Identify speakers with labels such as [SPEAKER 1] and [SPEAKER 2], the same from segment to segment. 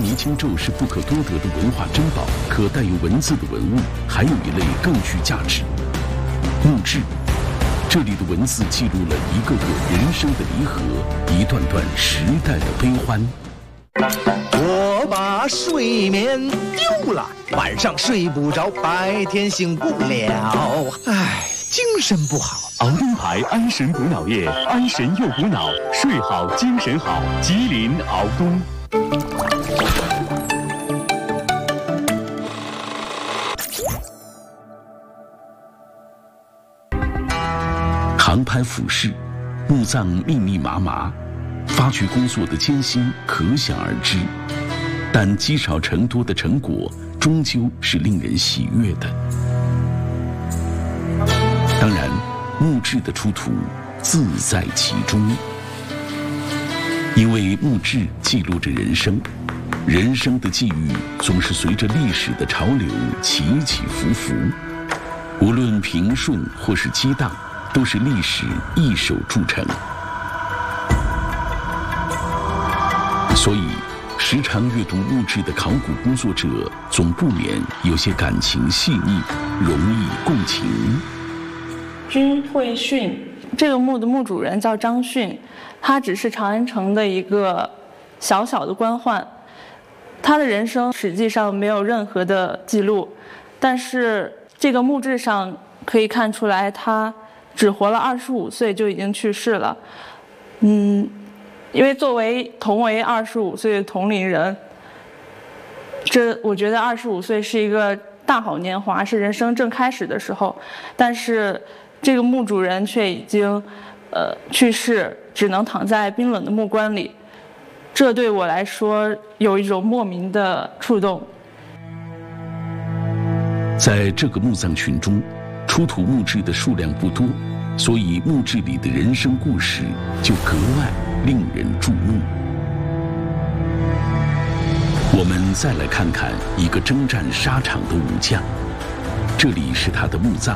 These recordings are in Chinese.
[SPEAKER 1] 泥经咒是不可多得的文化珍宝，可带有文字的文物还有一类更具价值——墓志。这里的文字记录了一个个人生的离合，一段段时代的悲欢。
[SPEAKER 2] 我把睡眠丢了，晚上睡不着，白天醒不了，唉，精神不好。
[SPEAKER 3] 熬灯牌安神补脑液，安神又补脑，睡好精神好。吉林熬东。航拍俯视，墓葬密密麻麻，发掘工作的艰辛可想而知。但积少成多的成果，终究是令人喜悦的。当然，墓志的出土自在其中，因为墓志记录着人生，人生的际遇总是随着历史的潮流起起伏伏，无论平顺或是激荡，都是历史一手铸成。所以，时常阅读墓志的考古工作者，总不免有些感情细腻，容易共情。
[SPEAKER 4] 君会训，这个墓的墓主人叫张训，他只是长安城的一个小小的官宦，他的人生实际上没有任何的记录，但是这个墓志上可以看出来，他只活了25岁就已经去世了。因为作为同为25岁的同龄人，我觉得25岁是一个大好年华，是人生正开始的时候，但是这个墓主人却已经去世，只能躺在冰冷的木棺里，这对我来说有一种莫名的触动。
[SPEAKER 1] 在这个墓葬群中，出土墓志的数量不多，所以墓志里的人生故事就格外令人注目。我们再来看看一个征战沙场的武将，这里是他的墓葬。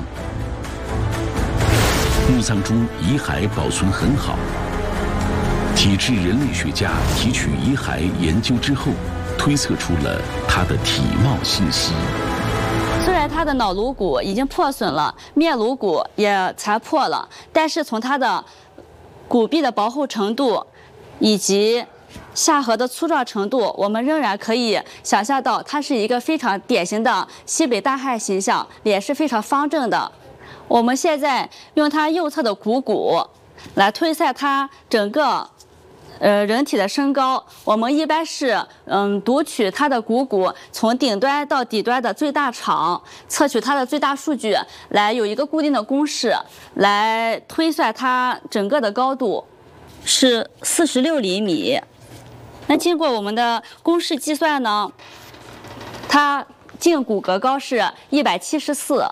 [SPEAKER 1] 墓葬中遗骸保存很好，体质人类学家提取遗骸研究之后，推测出了他的体貌信息。
[SPEAKER 5] 虽然他的脑颅骨已经破损了，面颅骨也残破了，但是从他的骨壁的薄厚程度以及下颌的粗壮程度，我们仍然可以想象到他是一个非常典型的西北大汉形象，脸是非常方正的。我们现在用他右侧的股骨来推算他整个人体的身高，我们一般是读取它的股骨从顶端到底端的最大长，测取它的最大数据，来有一个固定的公式来推算它整个的高度是46厘米。那经过我们的公式计算呢，它净骨骼高是174。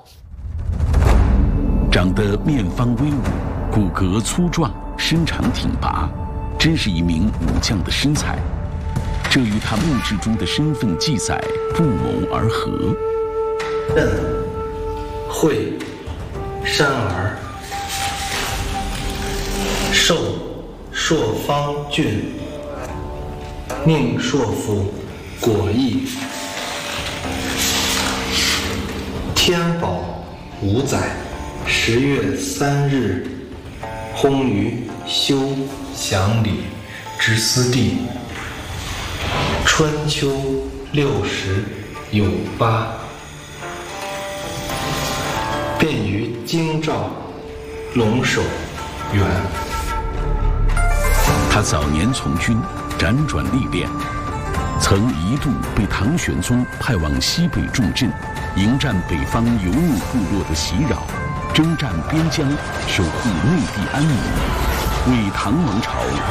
[SPEAKER 1] 长得面方威武，骨骼粗壮，身长挺拔，真是一名武将的身材，这与他墓志中的身份记载不谋而合。
[SPEAKER 6] 任会山儿，授朔方郡，宁朔府果邑，天宝5载10月3日，薨于修祥里之司地。春秋60有8，便于京兆龙首原。
[SPEAKER 1] 他早年从军，辗转历练，曾一度被唐玄宗派往西北重镇，迎战北方游牧部落的袭扰，征战边疆，守护内地安宁，为唐王朝